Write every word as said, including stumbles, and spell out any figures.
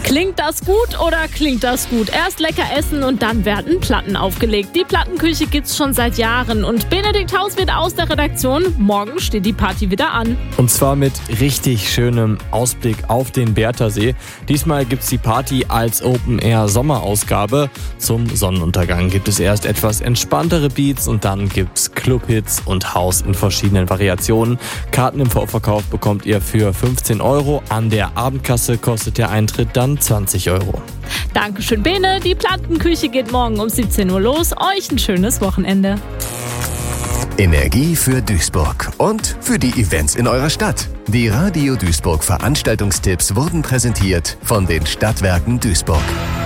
Klingt das gut oder klingt das gut? Erst lecker essen und dann werden Platten aufgelegt. Die Plattenküche gibt's schon seit Jahren und Benedikt Hauswirt aus der Redaktion. Morgen steht die Party wieder an. Und zwar mit richtig schönem Ausblick auf den Berthersee. Diesmal gibt's die Party als Open-Air-Sommerausgabe. Zum Sonnenuntergang gibt es erst etwas entspanntere Beats und dann gibt's Clubhits und House in verschiedenen Variationen. Karten im Vorverkauf bekommt ihr für fünfzehn Euro. An der Abendkasse kostet der Eintritt dann zwanzig Euro. Dankeschön, Bene. Die Plattenküche geht morgen um siebzehn Uhr los. Euch ein schönes Wochenende. Energie für Duisburg und für die Events in eurer Stadt. Die Radio Duisburg Veranstaltungstipps wurden präsentiert von den Stadtwerken Duisburg.